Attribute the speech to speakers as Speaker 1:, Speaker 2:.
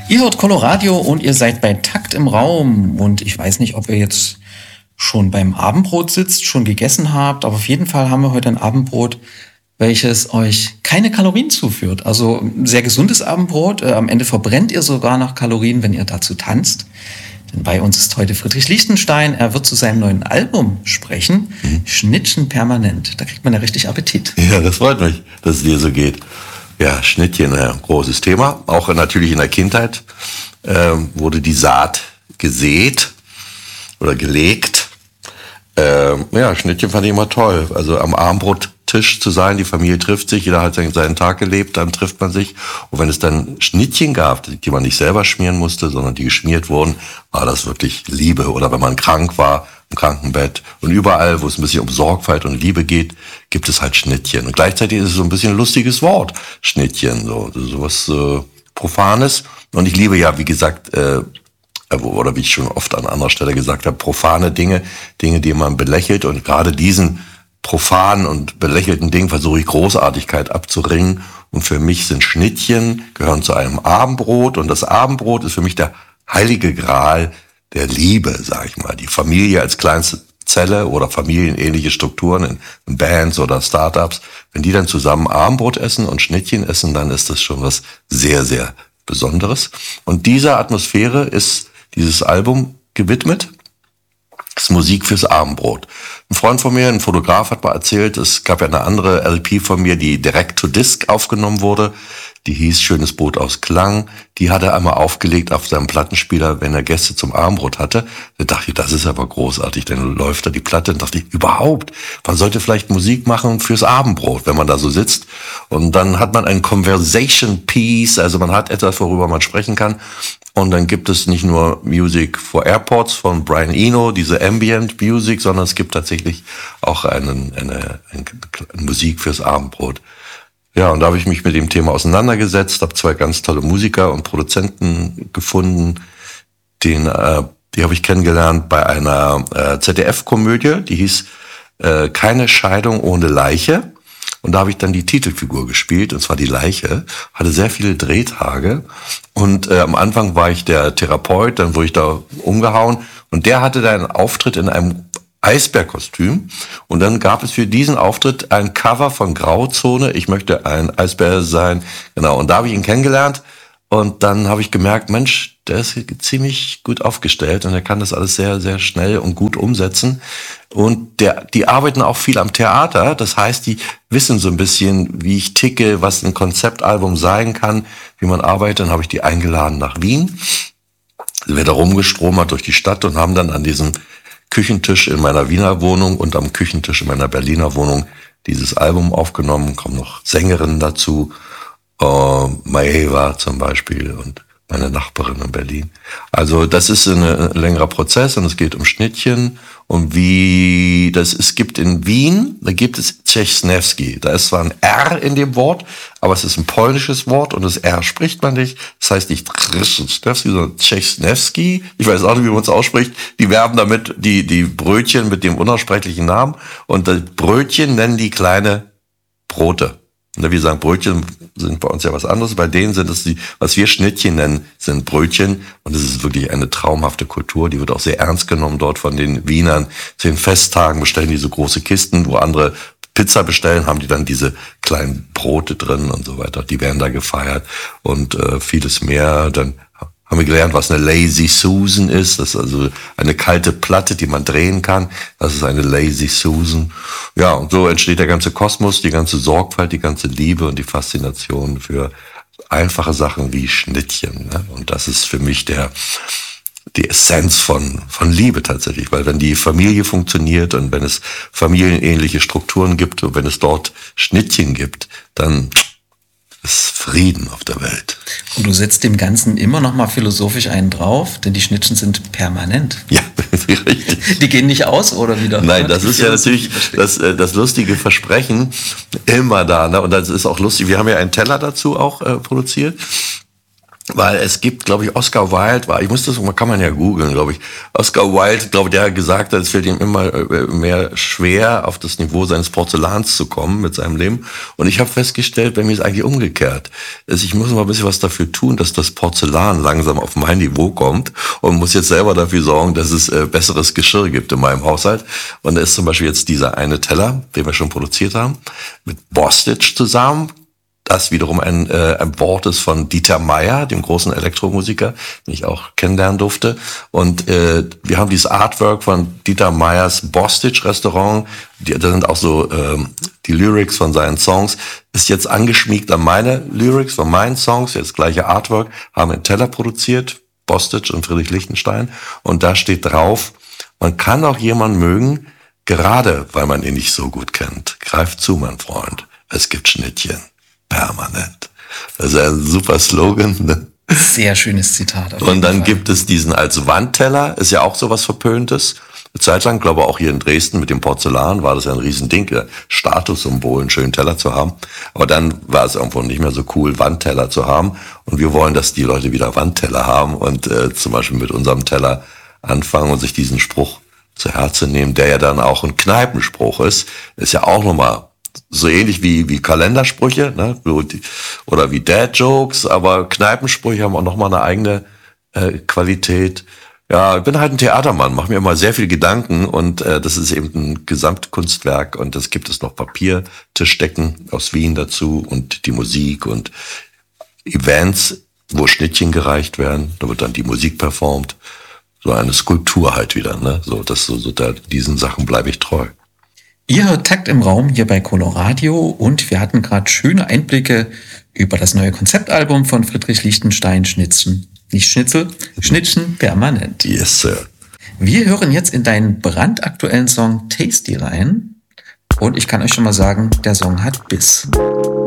Speaker 1: Ihr hört Coloradio und ihr seid bei Takt im Raum. Und ich weiß nicht, ob ihr jetzt schon beim Abendbrot sitzt, schon gegessen habt. Aber auf jeden Fall haben wir heute ein Abendbrot, welches euch keine Kalorien zuführt. Also ein sehr gesundes Abendbrot. Am Ende verbrennt ihr sogar noch Kalorien, wenn ihr dazu tanzt. Denn bei uns ist heute Friedrich Lichtenstein. Er wird zu seinem neuen Album sprechen. Schnittchen permanent. Da kriegt man ja richtig Appetit.
Speaker 2: Ja, das freut mich, dass es dir so geht. Ja, Schnittchen, ein großes Thema. Auch natürlich in der Kindheit wurde die Saat gesät oder gelegt. Ja, Schnittchen fand ich immer toll. Also am Abendbrottisch zu sein, die Familie trifft sich, jeder hat seinen Tag gelebt, dann trifft man sich. Und wenn es dann Schnittchen gab, die man nicht selber schmieren musste, sondern die geschmiert wurden, war das wirklich Liebe. Oder wenn man krank war, im Krankenbett und überall, wo es ein bisschen um Sorgfalt und Liebe geht, gibt es halt Schnittchen. Und gleichzeitig ist es so ein bisschen ein lustiges Wort, Schnittchen, so was Profanes. Und ich liebe ja, wie gesagt, oder wie ich schon oft an anderer Stelle gesagt habe, profane Dinge, die man belächelt. Und gerade diesen profanen und belächelten Dingen versuche ich Großartigkeit abzuringen. Und für mich sind Schnittchen, gehören zu einem Abendbrot. Und das Abendbrot ist für mich der heilige Gral der Liebe, sag ich mal. Die Familie als kleinste Zelle oder familienähnliche Strukturen in Bands oder Startups, wenn die dann zusammen Abendbrot essen und Schnittchen essen, dann ist das schon was sehr, sehr Besonderes. Und dieser Atmosphäre ist dieses Album gewidmet. Das ist Musik fürs Abendbrot. Ein Freund von mir, ein Fotograf, hat mal erzählt, es gab ja eine andere LP von mir, die direkt to Disc aufgenommen wurde. Die hieß Schönes Boot aus Klang. Die hat er einmal aufgelegt auf seinem Plattenspieler, wenn er Gäste zum Abendbrot hatte. Da dachte ich, das ist aber großartig. Dann läuft da die Platte und dachte ich, überhaupt, man sollte vielleicht Musik machen fürs Abendbrot, wenn man da so sitzt. Und dann hat man ein Conversation Piece, also man hat etwas, worüber man sprechen kann. Und dann gibt es nicht nur Music for Airports von Brian Eno, diese Ambient Music, sondern es gibt tatsächlich auch eine Musik fürs Abendbrot. Ja, und da habe ich mich mit dem Thema auseinandergesetzt, habe zwei ganz tolle Musiker und Produzenten gefunden. Die habe ich kennengelernt bei einer ZDF-Komödie, die hieß Keine Scheidung ohne Leiche. Und da habe ich dann die Titelfigur gespielt, und zwar die Leiche, hatte sehr viele Drehtage. Und am Anfang war ich der Therapeut, dann wurde ich da umgehauen. Und der hatte da einen Auftritt in einem Eisbärkostüm. Und dann gab es für diesen Auftritt ein Cover von Grauzone. Ich möchte ein Eisbär sein. Genau, und da habe ich ihn kennengelernt. Und dann habe ich gemerkt, Mensch, der ist ziemlich gut aufgestellt und er kann das alles sehr, sehr schnell und gut umsetzen. Und die arbeiten auch viel am Theater. Das heißt, die wissen so ein bisschen, wie ich ticke, was ein Konzeptalbum sein kann, wie man arbeitet. Dann habe ich die eingeladen nach Wien. Sie werden da rumgestromert durch die Stadt und haben dann an diesem Küchentisch in meiner Wiener Wohnung und am Küchentisch in meiner Berliner Wohnung dieses Album aufgenommen. Kommen noch Sängerinnen dazu. Maeva zum Beispiel und meine Nachbarin in Berlin. Also das ist ein längerer Prozess und es geht um Schnittchen und es gibt in Wien, da gibt es Czesnewski. Da ist zwar ein R in dem Wort, aber es ist ein polnisches Wort und das R spricht man nicht. Das heißt nicht Czesnewski, sondern Czesnewski. Ich weiß auch nicht, wie man es ausspricht. Die werben damit die Brötchen mit dem unaussprechlichen Namen und das Brötchen nennen die kleine Brote. Wir sagen, Brötchen sind bei uns ja was anderes. Bei denen sind es was wir Schnittchen nennen, sind Brötchen. Und es ist wirklich eine traumhafte Kultur. Die wird auch sehr ernst genommen dort von den Wienern. Zu den Festtagen bestellen die so große Kisten, wo andere Pizza bestellen, haben die dann diese kleinen Brote drin und so weiter. Die werden da gefeiert und vieles mehr. Dann haben wir gelernt, was eine Lazy Susan ist. Das ist also eine kalte Platte, die man drehen kann. Das ist eine Lazy Susan. Ja, und so entsteht der ganze Kosmos, die ganze Sorgfalt, die ganze Liebe und die Faszination für einfache Sachen wie Schnittchen. Ne? Und das ist für mich die Essenz von Liebe tatsächlich. Weil wenn die Familie funktioniert und wenn es familienähnliche Strukturen gibt und wenn es dort Schnittchen gibt, dann ist Frieden auf der Welt.
Speaker 1: Und du setzt dem Ganzen immer noch mal philosophisch einen drauf, denn die Schnittchen sind permanent.
Speaker 2: Ja, richtig.
Speaker 1: Die gehen nicht aus oder wieder?
Speaker 2: Nein, das ist ja natürlich das lustige Versprechen immer da. Ne? Und das ist auch lustig. Wir haben ja einen Teller dazu auch produziert. Weil es gibt, glaube ich, Oscar Wilde, kann man ja googeln, glaube ich. Oscar Wilde, glaube ich, der hat gesagt, es fällt ihm immer mehr schwer, auf das Niveau seines Porzellans zu kommen mit seinem Leben. Und ich habe festgestellt, bei mir ist eigentlich umgekehrt. Also ich muss mal ein bisschen was dafür tun, dass das Porzellan langsam auf mein Niveau kommt und muss jetzt selber dafür sorgen, dass es besseres Geschirr gibt in meinem Haushalt. Und da ist zum Beispiel jetzt dieser eine Teller, den wir schon produziert haben, mit Bostitch zusammen. Das wiederum ein Wort ist von Dieter Meier, dem großen Elektromusiker, den ich auch kennenlernen durfte. Und wir haben dieses Artwork von Dieter Meiers Bostitch Restaurant. Da sind auch so die Lyrics von seinen Songs. Ist jetzt angeschmiegt an meine Lyrics von meinen Songs. Jetzt gleiche Artwork. Haben einen Teller produziert, Bostitch und Friedrich Lichtenstein. Und da steht drauf, man kann auch jemanden mögen, gerade weil man ihn nicht so gut kennt. Greif zu, mein Freund. Es gibt Schnittchen. Permanent. Das ist ein super Slogan. Ne?
Speaker 1: Sehr schönes Zitat.
Speaker 2: Und dann gibt es diesen als Wandteller, ist ja auch sowas Verpöntes. Eine Zeit lang, glaube ich, auch hier in Dresden mit dem Porzellan war das ja ein Riesending, Statussymbol, einen schönen Teller zu haben. Aber dann war es irgendwo nicht mehr so cool, Wandteller zu haben. Und wir wollen, dass die Leute wieder Wandteller haben und zum Beispiel mit unserem Teller anfangen und sich diesen Spruch zu Herzen nehmen, der ja dann auch ein Kneipenspruch ist ja auch nochmal so ähnlich wie Kalendersprüche, ne? Oder wie Dad-Jokes, aber Kneipensprüche haben auch nochmal eine eigene Qualität. Ja, ich bin halt ein Theatermann, mache mir immer sehr viel Gedanken und das ist eben ein Gesamtkunstwerk und das gibt es noch Papiertischdecken aus Wien dazu und die Musik und Events, wo Schnittchen gereicht werden, da wird dann die Musik performt. So eine Skulptur halt wieder, ne? Diesen Sachen bleibe ich treu.
Speaker 1: Ihr hört Takt im Raum hier bei Coloradio und wir hatten gerade schöne Einblicke über das neue Konzeptalbum von Friedrich Lichtenstein, Schnittchen permanent.
Speaker 2: Yes, sir.
Speaker 1: Wir hören jetzt in deinen brandaktuellen Song Tasty rein und ich kann euch schon mal sagen, der Song hat Biss.